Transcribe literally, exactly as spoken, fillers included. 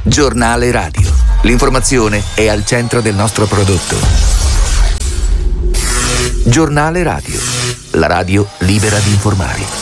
Giornale radio. L'informazione è al centro del nostro prodotto. Giornale radio. La radio libera di informare.